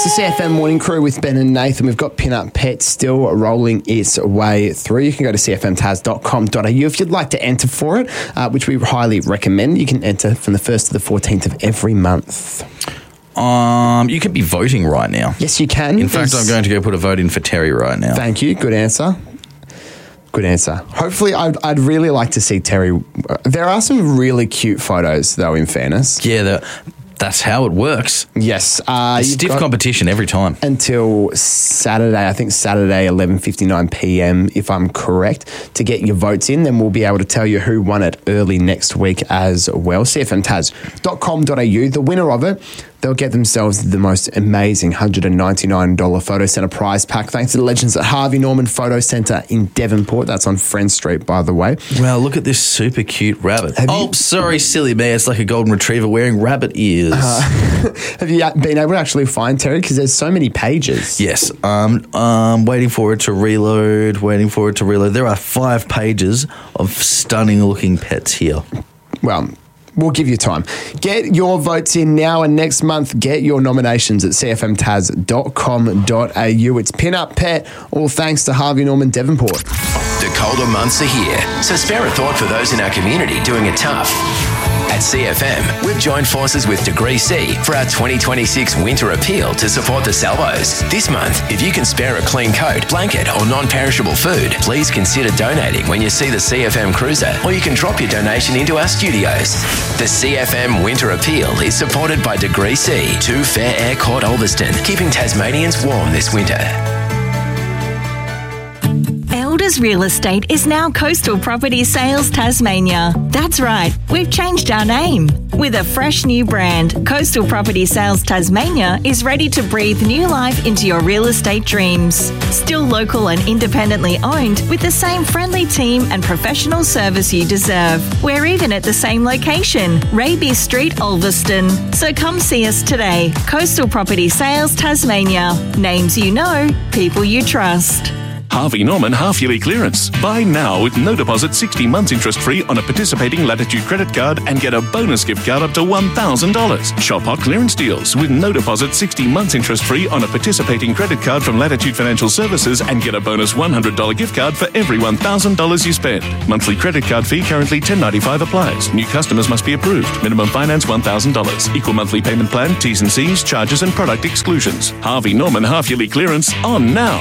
It's the CFM Morning Crew with Ben and Nathan. We've got Pin Up Pet still rolling its way through. You can go to cfmtaz.com.au if you'd like to enter for it, which we highly recommend. You can enter from the 1st to the 14th of every month. You could be voting right now. Yes, you can. In fact, I'm going to go put a vote in for Terry right now. Thank you. Good answer. Good answer. Hopefully, I'd really like to see Terry. There are some really cute photos, though, in fairness. Yeah, that's how it works. Yes. Stiff competition every time. Until Saturday, I think Saturday, 11:59 p.m, if I'm correct, to get your votes in. Then we'll be able to tell you who won it early next week as well. cfmtaz.com.au. The winner of it, they'll get themselves the most amazing $199 Photo Centre prize pack, thanks to the legends at Harvey Norman Photo Centre in Devonport. That's on Friend Street, by the way. Wow, look at this super cute rabbit. Sorry, silly me. It's like a golden retriever wearing rabbit ears. Have you been able to actually find Terry? Because there's so many pages. Yes. Waiting for it to reload. There are 5 pages of stunning-looking pets here. Well, we'll give you time. Get your votes in now and next month. Get your nominations at cfmtaz.com.au. It's Pin Up Pet, all thanks to Harvey Norman Devonport. The colder months are here, so spare a thought for those in our community doing it tough. At CFM, we've joined forces with Degree C for our 2026 Winter Appeal to support the salvos. This month, if you can spare a clean coat, blanket or non-perishable food, please consider donating when you see the CFM Cruiser, or you can drop your donation into our studios. The CFM Winter Appeal is supported by Degree C, 2 Fair Air Court Ulverston, keeping Tasmanians warm this winter. Elders Real Estate is now Coastal Property Sales Tasmania. That's right, we've changed our name. With a fresh new brand, Coastal Property Sales Tasmania is ready to breathe new life into your real estate dreams. Still local and independently owned, with the same friendly team and professional service you deserve. We're even at the same location, Raby Street, Ulverston. So come see us today. Coastal Property Sales Tasmania. Names you know, people you trust. Harvey Norman half-yearly clearance. Buy now with no deposit, 60 months interest-free on a participating Latitude credit card and get a bonus gift card up to $1,000. Shop hot clearance deals with no deposit, 60 months interest-free on a participating credit card from Latitude Financial Services and get a bonus $100 gift card for every $1,000 you spend. Monthly credit card fee currently $10.95 applies. New customers must be approved. Minimum finance $1,000. Equal monthly payment plan, T's and C's, charges and product exclusions. Harvey Norman half-yearly clearance on now.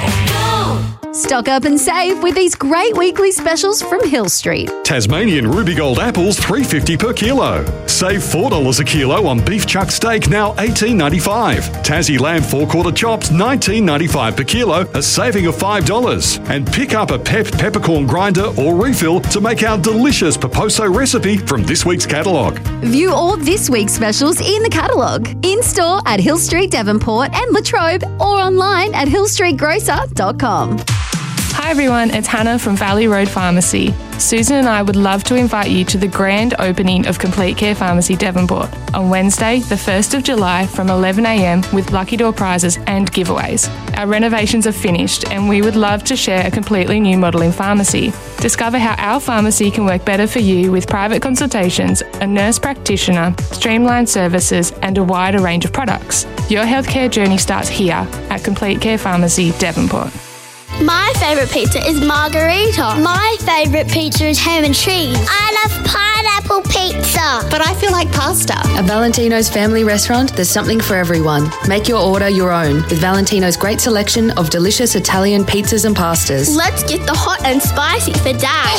Stock up and save with these great weekly specials from Hill Street. Tasmanian Ruby Gold apples, $3.50 per kilo. Save $4 a kilo on beef chuck steak, now $18.95. Tassie lamb 4-quarter chops, $19.95 per kilo, a saving of $5. And pick up a peppercorn grinder or refill to make our delicious Paposo recipe from this week's catalogue. View all this week's specials in the catalogue. In-store at Hill Street, Devonport and Latrobe, or online at hillstreetgrocer.com. Hi everyone, it's Hannah from Valley Road Pharmacy. Susan and I would love to invite you to the grand opening of Complete Care Pharmacy Devonport on Wednesday, the 1st of July from 11am with lucky door prizes and giveaways. Our renovations are finished and we would love to share a completely new model in pharmacy. Discover how our pharmacy can work better for you with private consultations, a nurse practitioner, streamlined services and a wider range of products. Your healthcare journey starts here at Complete Care Pharmacy Devonport. My favourite pizza is margarita. My favourite pizza is ham and cheese. I love pineapple pizza. But I feel like pasta. At Valentino's Family Restaurant, there's something for everyone. Make your order your own with Valentino's great selection of delicious Italian pizzas and pastas. Let's get the hot and spicy for Dad.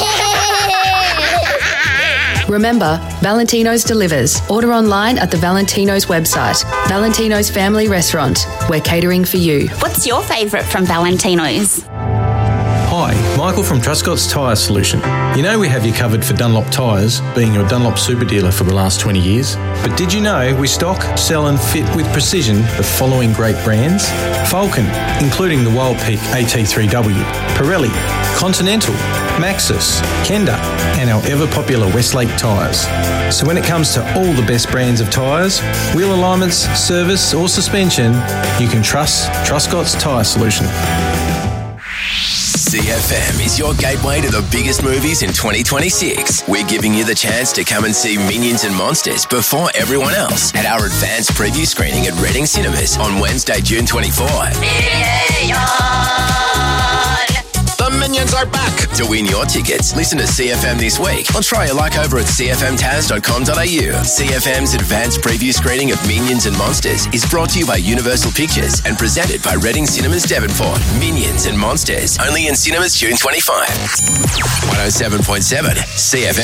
Remember, Valentino's delivers. Order online at the Valentino's website. Valentino's Family Restaurant. We're catering for you. What's your favourite from Valentino's? Hi, Michael from Truscott's Tyre Solution. You know we have you covered for Dunlop tyres, being your Dunlop super dealer for the last 20 years. But did you know we stock, sell and fit with precision the following great brands? Falcon, including the Wild Peak AT3W, Pirelli, Continental, Maxxis, Kenda and our ever-popular Westlake tyres. So when it comes to all the best brands of tyres, wheel alignments, service or suspension, you can trust Truscott's Tyre Solution. CFM is your gateway to the biggest movies in 2026. We're giving you the chance to come and see Minions and Monsters before everyone else at our advanced preview screening at Reading Cinemas on Wednesday, June 24. The Minions are back! To win your tickets, listen to CFM this week or try your luck over at cfmtaz.com.au. CFM's advanced preview screening of Minions and Monsters is brought to you by Universal Pictures and presented by Reading Cinemas Devonport. Minions and Monsters, only in cinemas June 25. 107.7 CFM.